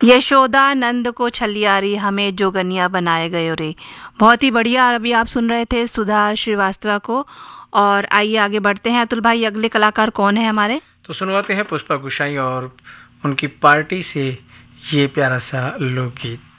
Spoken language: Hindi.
यशोदा नंद को छलियारी, हमें जोगनिया बनाए गए रे। बहुत ही बढ़िया। अभी आप सुन रहे थे सुधा श्रीवास्तव को। और आइए आगे बढ़ते हैं। अतुल भाई, अगले कलाकार कौन है हमारे? तो सुनवाते हैं पुष्पा गुसाई और उनकी पार्टी से ये प्यारा सा लोकगीत।